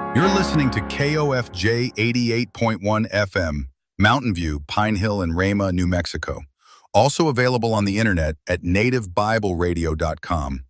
You're listening to KOFJ 88.1 FM, Mountain View, Pine Hill, and Rama, New Mexico. Also available on the internet at nativebibleradio.com.